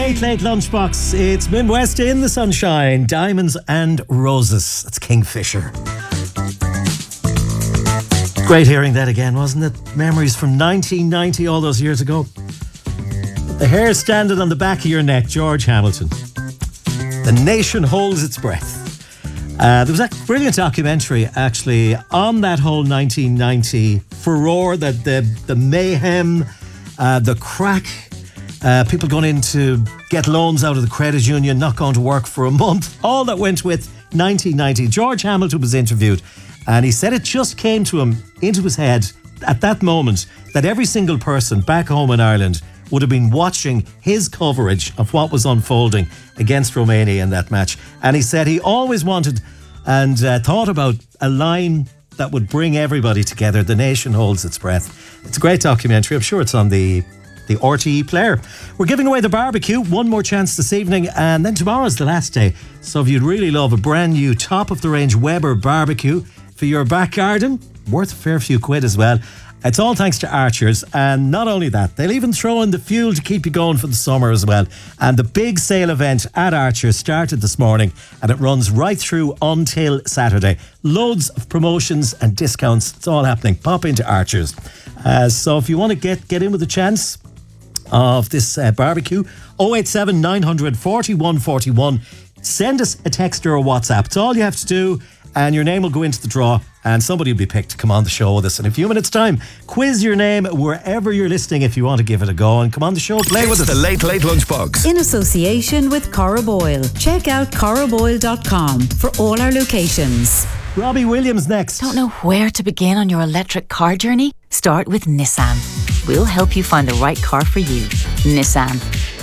Late Lunchbox. It's Midwest in the sunshine. Diamonds and roses. That's Kingfisher. Great hearing that again, wasn't it? Memories from 1990, all those years ago. The hair standing on the back of your neck, George Hamilton. The nation holds its breath. There was a brilliant documentary, actually, on that whole 1990 furore, that the mayhem, the crack, people going in to get loans out of the credit union, not going to work for a month, all that went with 1990. George Hamilton was interviewed, and he said it just came to him into his head at that moment that every single person back home in Ireland would have been watching his coverage of what was unfolding against Romania in that match. And he said he always wanted and thought about a line that would bring everybody together. The nation holds its breath. It's a great documentary. I'm sure it's on the RTE player. We're giving away the barbecue. One more chance this evening, and then tomorrow's the last day. So if you'd really love a brand new top-of-the-range Weber barbecue for your back garden, worth a fair few quid as well. It's all thanks to Archers, and not only that, they'll even throw in the fuel to keep you going for the summer as well. And the big sale event at Archers started this morning, and it runs right through until Saturday. Loads of promotions and discounts. It's all happening. Pop into Archers. So if you want to get in with a chance of this barbecue, 087 900 4141. Send us a text or a WhatsApp. It's all you have to do, and your name will go into the draw, and somebody will be picked to come on the show with us in a few minutes' time. Quiz your name wherever you're listening if you want to give it a go, and come on the show, play with us. The Late Lunchbox. In association with Corraboyle. Check out corraboyle.com for all our locations. Robbie Williams next. Don't know where to begin on your electric car journey? Start with Nissan. We'll help you find the right car for you. Nissan.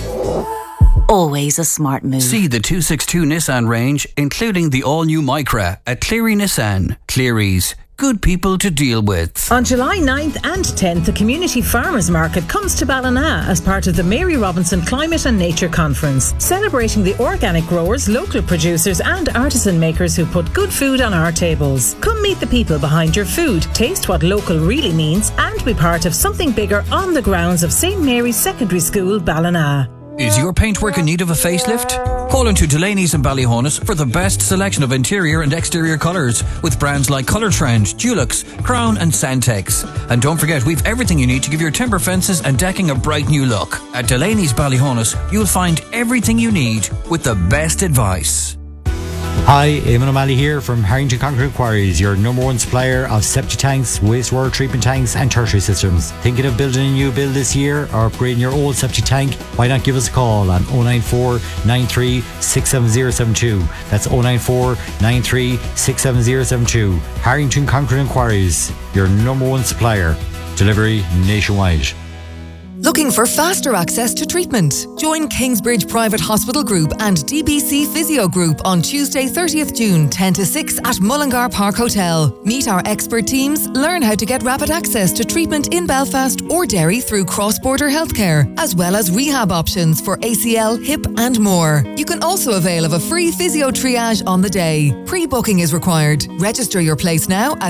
Always a smart move. See the 262 Nissan range, including the all-new Micra at Cleary Nissan. Cleary's. Good people to deal with. On July 9th and 10th, the Community Farmers Market comes to Ballina as part of the Mary Robinson Climate and Nature Conference, celebrating the organic growers, local producers and artisan makers who put good food on our tables. Come meet the people behind your food, taste what local really means, and be part of something bigger on the grounds of St Mary's Secondary School, Ballina. Is your paintwork in need of a facelift? Call into Delaney's and Ballyhonus for the best selection of interior and exterior colours with brands like Colour Trend, Dulux, Crown and Santex. And don't forget, we've everything you need to give your timber fences and decking a bright new look. At Delaney's Ballyhonus, you'll find everything you need with the best advice. Hi, Eamon O'Malley here from Harrington Concrete Quarries, your number one supplier of septic tanks, wastewater treatment tanks and tertiary systems. Thinking of building a new build this year or upgrading your old septic tank? Why not give us a call on 094 93 67072. That's 094 93 67072. Harrington Concrete Quarries, your number one supplier. Delivery nationwide. Looking for faster access to treatment? Join Kingsbridge Private Hospital Group and DBC Physio Group on Tuesday 30th June 10 to 6 at Mullingar Park Hotel. Meet our expert teams, learn how to get rapid access to treatment in Belfast or Derry through cross-border healthcare, as well as rehab options for ACL, hip and more. You can also avail of a free physio triage on the day. Pre-booking is required. Register your place now at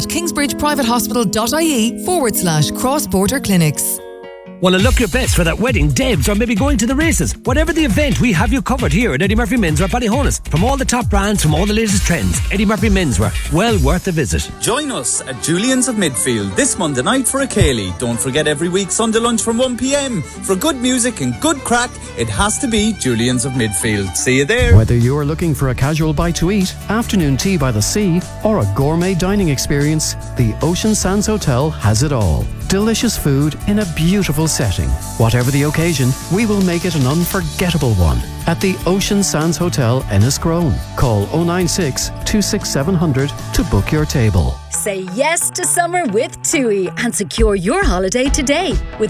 kingsbridgeprivatehospital.ie/cross-border clinics. Want to look your best for that wedding, Debs, or maybe going to the races? Whatever the event, we have you covered here at Eddie Murphy Menswear Ballyhonus. From all the top brands, from all the latest trends, Eddie Murphy Menswear, well worth a visit. Join us at Julian's of Midfield this Monday night for a Ceilidh. Don't forget every week Sunday lunch from 1pm. For good music and good crack, it has to be Julian's of Midfield. See you there. Whether you're looking for a casual bite to eat, afternoon tea by the sea, or a gourmet dining experience, the Ocean Sands Hotel has it all. Delicious food in a beautiful setting. Whatever the occasion, we will make it an unforgettable one. At the Ocean Sands Hotel, Enniscrone. Call 096 26700 to book your table. Say yes to summer with TUI and secure your holiday today with